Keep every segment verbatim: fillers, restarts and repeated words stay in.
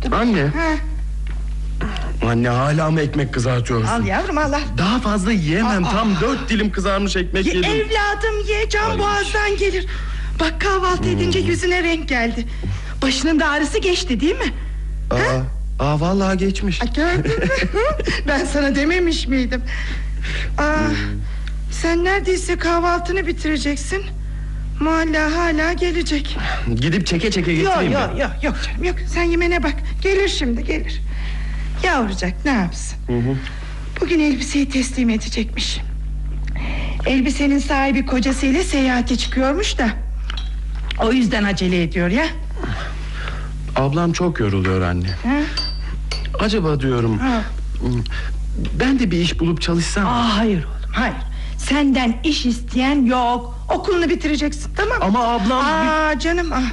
Anne. Ha. Anne, hala mı ekmek kızartıyorsun? Al yavrum, al al. Daha fazla yiyemem. Aa, Tam aa. dört dilim kızarmış ekmek Ye, yedim. evladım ye, can Ay. boğazdan gelir. Bak, kahvaltı edince yüzüne renk geldi. Başının da ağrısı geçti değil mi? Aa, aa vallahi geçmiş. Aa, gördün mü? Ben sana dememiş miydim? Aa, sen neredeyse kahvaltını bitireceksin. Muhalla hala gelecek. Gidip çeke çeke Yok getireyim yok mi? yok yok canım, yok. Sen yemene bak. Gelir şimdi, gelir. Yavrucak ne yapsın? Hı hı. Bugün elbiseyi teslim edecekmiş. Elbisenin sahibi kocasıyla seyahate çıkıyormuş da, o yüzden acele ediyor ya. Ablam çok yoruluyor anne. Ha? Acaba diyorum, Ha. ben de bir iş bulup çalışsam. Aa, hayır oğlum, hayır. Senden iş isteyen yok. Okulunu bitireceksin, tamam mı? Ama ablam... Aa canım, ah.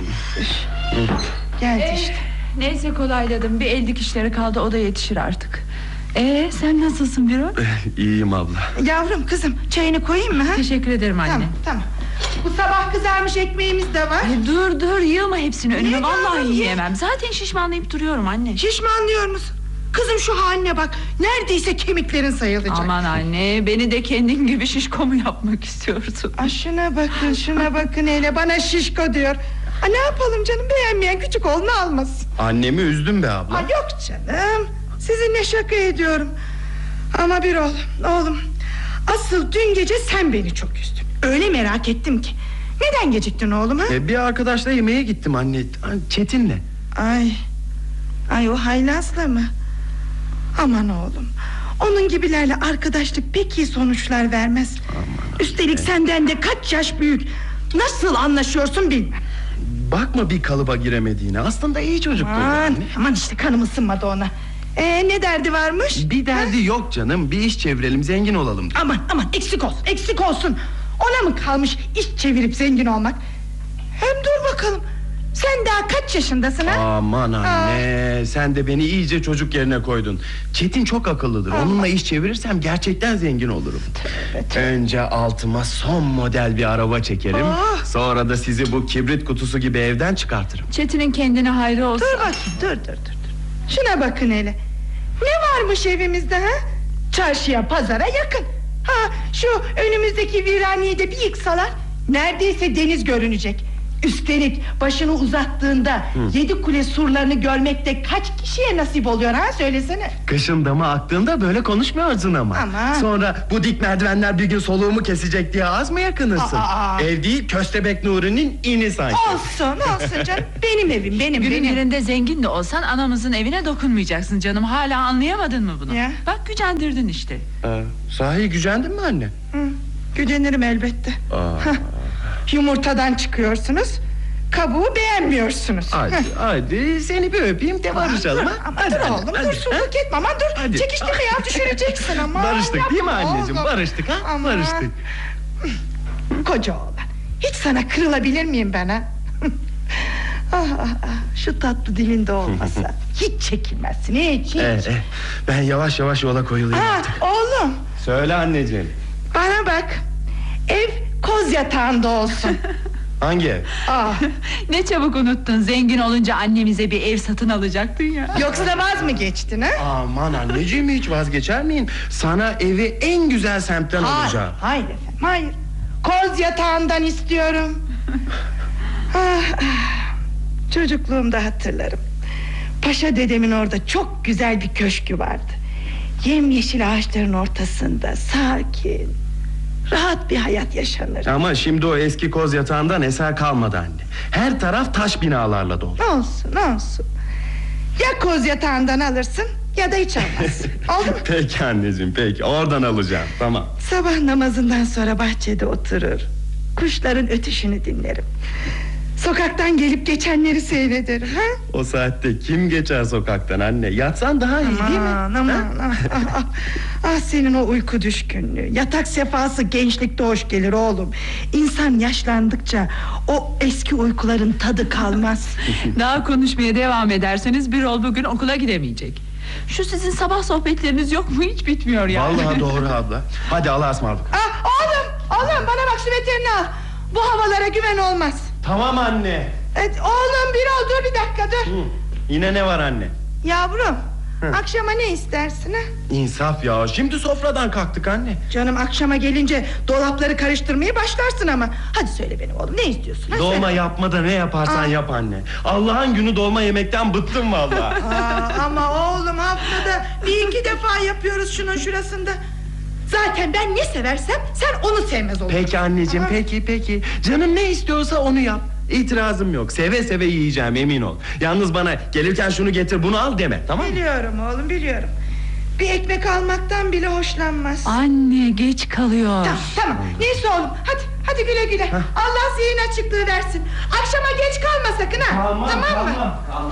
Geldi Eh, işte. Neyse, kolayladım. Bir el dikişleri kaldı, o da yetişir artık. Ee, sen nasılsın Birol? İyiyim abla. Yavrum, kızım, çayını koyayım mı? Ha? Teşekkür ederim anne. Tamam, tamam. Bu sabah kızarmış ekmeğimiz de var. Ay, dur dur, yığma hepsini önüme. Niye Vallahi yavrum, niye? yiyemem. Zaten şişmanlayıp duruyorum anne. Şişmanlıyor musun? Kızım, şu haline bak. Neredeyse kemiklerin sayılacak. Aman anne, beni de kendin gibi şişko mu yapmak istiyorsun? Aa, şuna bakın, şuna bakın hele, bana şişko diyor. Aa, ne yapalım canım, beğenmeyen küçük oğlunu almasın. Annemi üzdüm be abla. Aa, yok canım, sizinle şaka ediyorum. Ama bir oğlum, oğlum, asıl dün gece sen beni çok üzdün. Öyle merak ettim ki. Neden geciktin oğlum ha? E, bir arkadaşla yemeğe gittim anne. Çetin'le. Ay, ay o haylazla mı? Aman oğlum, onun gibilerle arkadaşlık pek iyi sonuçlar vermez. Aman, Üstelik senden de kaç yaş büyük. Nasıl anlaşıyorsun bilmem. Bakma bir kalıba giremediğine. Aslında iyi çocuktur Aman, yani. aman işte kanım ısınmadı ona. Ee, ne derdi varmış? Bir derdi ha? Yok canım. Bir iş çevirelim, zengin olalım. Aman aman, eksik olsun, eksik olsun. Ona mı kalmış iş çevirip zengin olmak? Hem dur bakalım, sen daha kaç yaşındasın ha? Aman anne, Aa. sen de beni iyice çocuk yerine koydun. Çetin çok akıllıdır. Aa. Onunla iş çevirirsem gerçekten zengin olurum. Evet. Önce altıma son model bir araba çekerim. Aa. Sonra da sizi bu kibrit kutusu gibi evden çıkartırım. Çetin'in kendine hayrı olsun. Dur bakayım, dur dur dur. Şuna bakın hele. Ne varmış evimizde ha? Çarşıya, pazara yakın. Ha, şu önümüzdeki viraneyi de bir yıksalar neredeyse deniz görünecek. Üstelik başını uzattığında Hı. yedi kule surlarını görmekte kaç kişiye nasip oluyor ha, söylesene. Kışın damı aktığında böyle konuşmuyorsun ama. Ama sonra bu dik merdivenler bir gün soluğumu kesecek diye az mı yakınırsın? Aa. Ev değil, Köstebek Nuri'nin ini sanki. Olsun olsun canım, benim evim, benim. Günün benim. birinde zengin de olsan anamızın evine dokunmayacaksın canım. Hala anlayamadın mı bunu? Ya. Bak, gücendirdin işte. Ee, sahi gücendin mi anne? Hı, gücenirim elbette. Yumurtadan çıkıyorsunuz, kabuğu beğenmiyorsunuz. Hadi hadi seni bir öpeyim de barışalım. Dur, ama dur oğlum, hadi, dur suluk etme, aman dur. Hadi. Çekiştirme ya, düşüreceksin ama. Barıştık değil mi anneciğim, oğlum. Barıştık ha, ama. Barıştık. Koca oğlan, hiç sana kırılabilir miyim ben ha? ah, ah, ah, şu tatlı dilinde olmasa hiç çekilmezsin, hiç hiç. Ee, e, ben yavaş yavaş yola koyulayım ha, artık. Oğlum, söyle anneciğim. bana bak, ev koz yatağında olsun. Hangi ev? Aa. Ne çabuk unuttun, zengin olunca annemize bir ev satın alacaktın ya. Yoksa vaz mı geçtin ha? Aman anneciğim, hiç vazgeçer miyim? Sana evi en güzel semtten hayır, alacağım. Hayır efendim, hayır. Koz yatağından istiyorum. ah, ah. Çocukluğumda hatırlarım. Paşa dedemin orada çok güzel bir köşkü vardı. Yemyeşil ağaçların ortasında sakin, rahat bir hayat yaşanır. Ama şimdi o eski koz yatağından eser kalmadı anne. Her taraf taş binalarla dolu. Olsun olsun. Ya koz yatağından alırsın ya da hiç almazsın. Oldu mu? Peki anneciğim, peki, oradan alacağım, tamam. Sabah namazından sonra bahçede oturur, kuşların ötüşünü dinlerim. Sokaktan gelip geçenleri seyrederim ha? O saatte kim geçer sokaktan anne? Yatsan daha iyi aman, değil mi? Aman aman ah, ah, ah senin o uyku düşkünlüğü, yatak sefası gençlikte hoş gelir oğlum. İnsan yaşlandıkça o eski uykuların tadı kalmaz. Daha konuşmaya devam ederseniz Birol bugün okula gidemeyecek. Şu sizin sabah sohbetleriniz yok mu, hiç bitmiyor yani. Vallahi doğru abla. Hadi Allah'a ısmarladık. Ah, oğlum oğlum bana bak, şu veterini al. Bu havalara güven olmaz. Tamam anne. Evet, oğlum bir ol, dur bir dakika dur. Hı. Yine ne var anne? Yavrum, Hı. akşama ne istersin ha? İnsaf ya, şimdi sofradan kalktık anne. Canım, akşama gelince dolapları karıştırmaya başlarsın ama. Hadi söyle benim oğlum, ne istiyorsun? Ha, Dolma söyle. yapma da ne yaparsan Aa. yap anne. Allah'ın günü dolma yemekten bıktım vallahi. Aa, ama oğlum, haftada bir iki defa yapıyoruz şunun şurasında. Zaten ben ne seversem sen onu sevmez olursun. Peki anneciğim, Aha. peki peki. Canım ne istiyorsa onu yap. İtirazım yok, seve seve yiyeceğim, emin ol. Yalnız bana gelirken şunu getir bunu al deme, tamam mı? Biliyorum oğlum, biliyorum. Bir ekmek almaktan bile hoşlanmaz. Anne geç kalıyor. Tamam tamam, neyse oğlum, hadi hadi güle güle. Allah zihin açıklığı versin. Akşama geç kalma sakın ha. Tamam, mı? kalmam.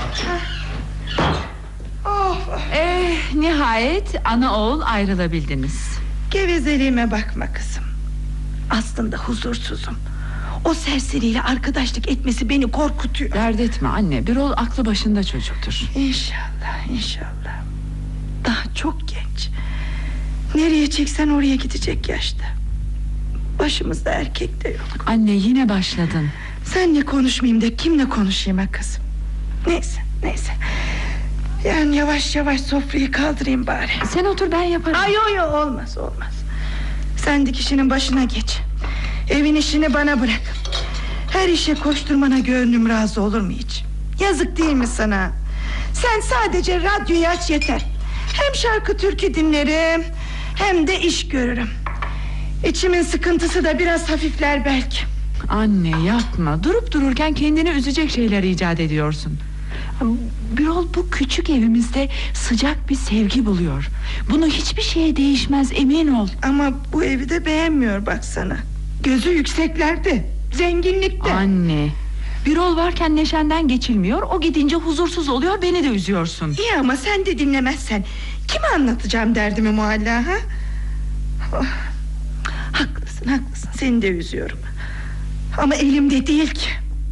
Of, of. Eh, nihayet ana oğul ayrılabildiniz. Gevezeliğime bakma kızım. Aslında huzursuzum. O serseriyle arkadaşlık etmesi beni korkutuyor. Dert etme anne, Birol aklı başında çocuktur. İnşallah, inşallah. Daha çok genç. Nereye çeksen oraya gidecek yaşta. Başımızda erkek de yok. Anne yine başladın. Senle konuşmayayım da kimle konuşayım ha kızım? Neyse, neyse. Yani yavaş yavaş sofrayı kaldırayım bari. Sen otur, ben yaparım. Ay yo yo, olmaz olmaz. Sen dikişinin başına geç. Evin işini bana bırak. Her işe koşturmana gönlüm razı olur mu hiç? Yazık değil mi sana? Sen sadece radyoyu aç yeter. Hem şarkı türkü dinlerim, hem de iş görürüm. İçimin sıkıntısı da biraz hafifler belki. Anne yapma, durup dururken kendini üzecek şeyler icat ediyorsun. Birol bu küçük evimizde sıcak bir sevgi buluyor. Bunu hiçbir şeye değişmez, emin ol. Ama bu evi de beğenmiyor baksana. Gözü yükseklerde, zenginlikte. Anne, Birol varken neşenden geçilmiyor, o gidince huzursuz oluyor, beni de üzüyorsun. İyi ama sen de dinlemezsen kime anlatacağım derdimi mualla ha? Oh, haklısın haklısın, seni de üzüyorum. Ama elimde değil ki.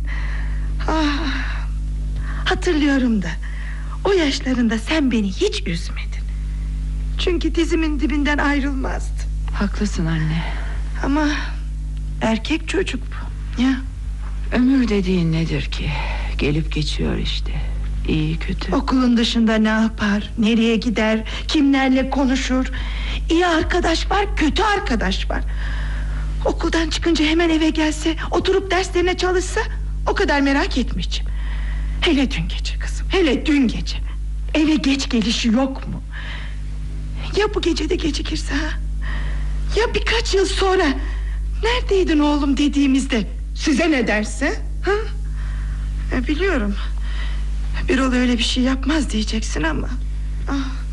Ah, hatırlıyorum da o yaşlarında sen beni hiç üzmedin. Çünkü dizimin dibinden ayrılmazdı. Haklısın anne. Ama erkek çocuk bu ya. Ömür dediğin nedir ki? Gelip geçiyor işte. İyi kötü. Okulun dışında ne yapar, nereye gider, kimlerle konuşur. İyi arkadaş var, kötü arkadaş var. Okuldan çıkınca hemen eve gelse, oturup derslerine çalışsa, o kadar merak etmeyeceğim. Hele dün gece kızım, hele dün gece. Eve geç gelişi yok mu? Ya bu gece de gecikirse ha? Ya birkaç yıl sonra neredeydin oğlum dediğimizde size ne derse ha? E, biliyorum Birol öyle bir şey yapmaz diyeceksin ama ah.